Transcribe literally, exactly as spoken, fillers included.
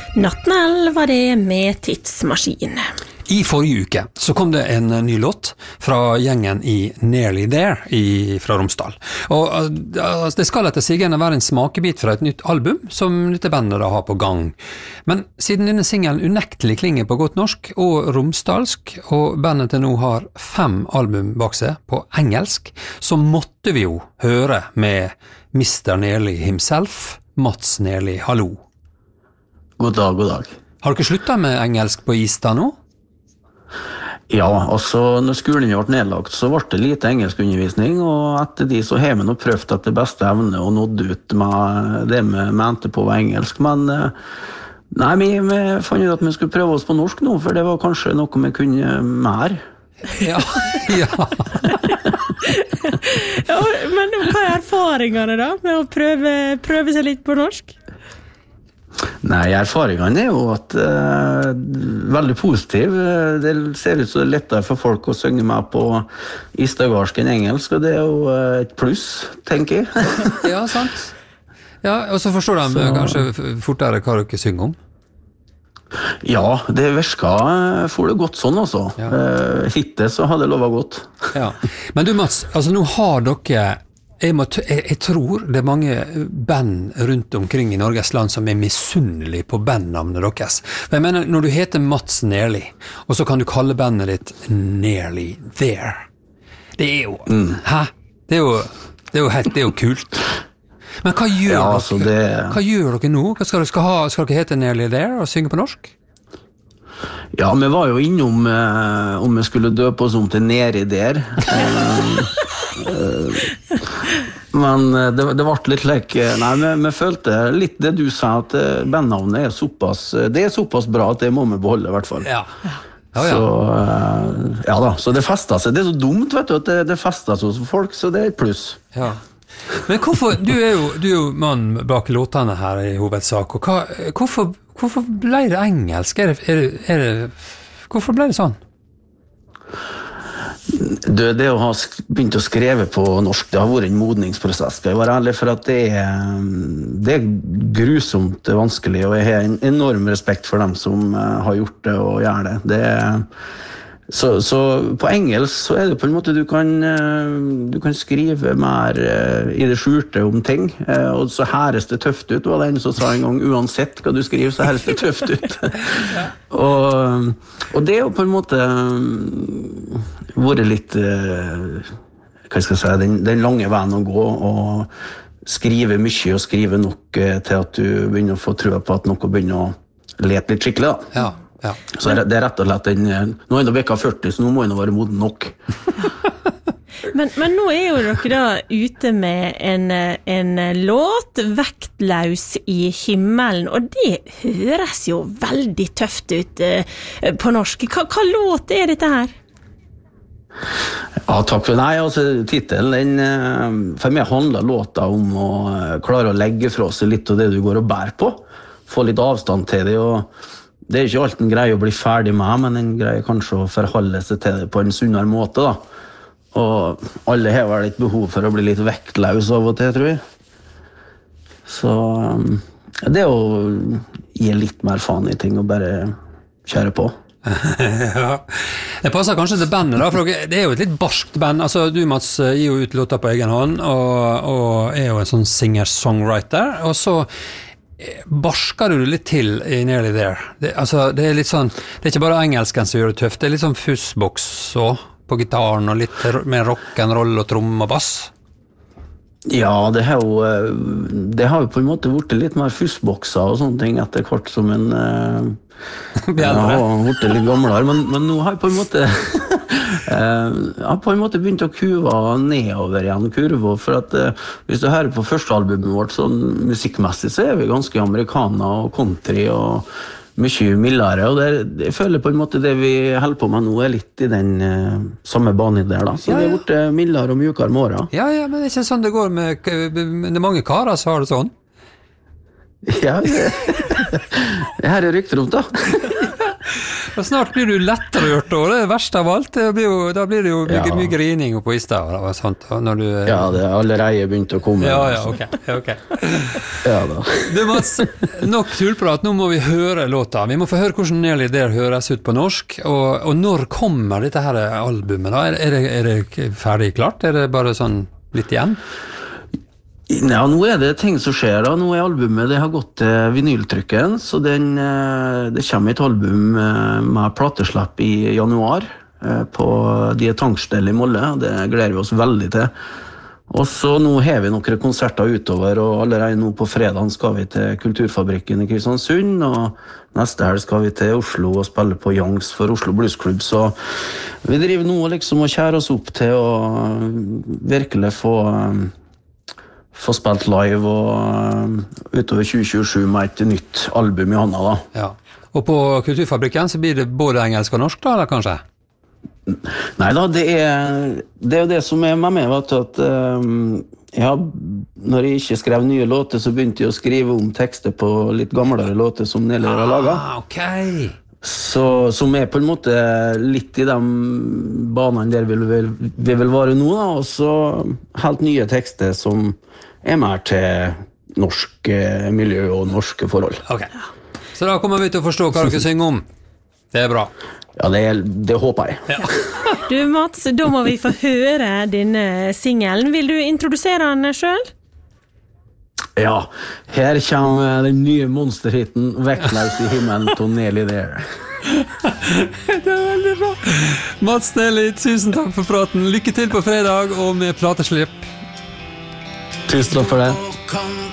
Nattnell var det med tidsmaskin. I forrige uke så kom det en ny låt fra gjengen i Nearly There i, fra Romsdal. Og uh, det skal etter sigende være en smakebit fra et nytt album som dette bandet da har på gang. Men siden denne singelen unektelig klinger på godt norsk og romsdalsk, og bandet til nå har fem album bak seg på engelsk, så måtte vi jo høre med mister Nearly himself, Mats Nearly. Hallo. God dag, god dag. Har dere sluttet med engelsk på is da nå? Ja, altså når skolen ble nedlagt så ble det lite engelsk undervisning, og etter de så har vi nå prøvd etter beste evne og nådd ut med det vi mente på var engelsk, men nei, vi, vi fant ut at vi skulle prøve oss på norsk nå, for det var kanskje noe vi kunne mer. Ja, ja. Ja, men hva er erfaringene da med å prøve, prøve seg litt på norsk? Nei, erfaringene er jo at uh, veldig positiv. Det ser ut som det er lettere for folk å synge med på istagarsk enn engelsk, og det er jo uh, et pluss, tenker jeg. Ja, sant. Ja, og så forstår de så... kanskje fortere hva dere synger om. Ja, det virker for det godt sånn også. Ja. Uh, hittet så hadde det lovet godt. Ja. Men du Mats, altså nå har dere Jeg, må, jeg, jeg tror det er mange band rundt omkring i Norges land som er misunnelige på bandnavnet deres. For jeg mener, når du heter Mats Nearly, og så kan du kalle bandet ditt Nearly There. Det er jo, mm. hæ? Det er jo, det er jo helt, det er jo kult. Men hva gjør, ja, dere, altså det... hva gjør dere nå? Hva skal, dere, skal, ha, skal dere hete Nearly There og synge på norsk? Ja, vi var jo innom eh, om vi skulle døpe oss om til Neri Der. Men det, det ble litt lek. Nei, vi, vi følte litt det du sa, at bandnavnet er såpass, det er såpass bra at det må vi beholde i hvert fall. Ja. Ja, ja. Så, ja da, så det festet seg. Det er så dumt, vet du, at det, det festet seg hos folk, så det er et pluss. Ja. Men hvorfor, du er jo, du er jo mann bak låtene her i hovedsak, og hva, hvorfor, hvorfor ble det engelsk? Er det, er det, er det, hvorfor ble det sånn? Det, det å ha begynt å skrive på norsk, det har vært en modningsprosess. Jeg var ærlig for at det er, det er grusomt vanskelig, og jeg har en enorm respekt for dem som har gjort det og gjør det. Det er, så, så på engelsk så er det på en måte du kan, du kan skrive mer i det skjulte om ting, og så høres det tøft ut, var det en som sa en gang, uansett hva du skriver, så høres det tøft ut. og, og det er jo på en måte vært litt, hva skal jeg si, den, den lange veien å gå, og skrive mye og skrive nok til at du begynner å få trua på at noe begynner å lete litt skikkelig da. Ja. Ja. Så det er rett og slett en, nå er det vekka førti, så nå må det være moden nok. men, men nå er jo dere da ute med en, en låt, Vektlaus i himmelen, og det høres jo veldig tøft ut uh, på norsk. Hva, hva låt er dette her? Ja, takk for det. Nei, altså, titelen, den, for meg handler låta om å klare å legge fra seg litt av det du går og bærer på, få litt avstand til det, og det er ikke alt en greier å bli ferdig med, men en greier kanskje å forholde seg til det på en sunnere måte da. Og alle har vel et behov for å bli litt vektlaus av og til, tror jeg. Så det er å gi litt mer faen i ting og bare kjøre på. Ja, det passer kanskje til bandet da, for det er jo et litt barskt band. Altså, du Mats gir jo ut låter på egen hånd, og, og er jo en sånn singer-songwriter, og så barsker du litt til i Nearly There. Det, altså, det er litt sånn, det er ikke bare engelsken som gjør det tøft, det er litt sånn fussboks så, på gitaren, og litt mer rock'n'roll og trom og bass. Ja, det har jo, det har jo på en måte vært litt mer fussbokser og sånne ting etter hvert som en ja, har vært litt gamlere, men, men nå har jeg på en måte jeg har på en måte begynt å kuva nedover igjen kurva, for at hvis du hører på første albumet vårt sånn musikkmessig, så er vi ganske amerikaner og country og mye mildere, og det, jeg føler på en måte det vi holder på med nå er litt i den uh, samme banen der da, så ja, ja. Det har vært mildere og mjukere med året. Ja, ja, men det er ikke sånn det går med, det er mange karer som har det sånn. Ja, det, det her er rykter om da. Og snart blir du lettrørt, og det er verst av alt. Det blir jo, da blir det jo mye, Ja. mye grining på i sted, og sånt, og når du... Ja, det er allerede begynt å komme. Ja, ja, ok, ok. Ja, da. Du, Mats, nok tullprat, nå må vi høre låta. Vi må få høre hvordan Nearly There høres ut på norsk, og, og når kommer dette her albumet da? Er, er, det, er det ferdig klart? Er det bare sånn litt igjen? Ja, nå er det ting som skjer da. Nå er albumet, det har gått til vinyltrykken, så den, eh, det kommer et album eh, med plateslipp i januar eh, på Die Tankstelle i Molle. Det gleder vi oss veldig til. Og så nå har vi noen konserter utover, og allerede nå på fredagen skal vi til Kulturfabrikken i Kristiansund, og neste helg skal vi til Oslo og spille på Youngs for Oslo Bluesklubb, så vi driver nå liksom og kjærer oss opp til å virkelig få... få spilt live og uh, utover tjue tjuesju med et nytt album i hånda da. Ja. Og på Kulturfabrikken så blir det både engelsk og norsk da, eller kanskje? Neida, det er, det er jo det som er med meg, vet du, at um, ja, når jeg ikke skrev nye låter, så begynte jeg å skrive om tekster på litt gamlere låter som Nearly There har laget. Ah, ok. Så, som er på en måte litt i de banene der vi vil, vi vil være nå da, og så helt nye tekster som er mer til norsk eh, miljø og norske forhold. Ok, så da kommer vi til å forstå hva dere synger om. Det er bra. Ja, det, det håper jeg. Ja. Du, Mats, da må vi få høre denne singelen. Vil du introdusere den selv? Ja, her kommer den nye monsterhitten Vektlaus i himmelen til Nearly There. Det er veldig bra. Mats Nearly, tusen takk for praten. Lykke til på fredag og med plateslipp. Tusen takk for det.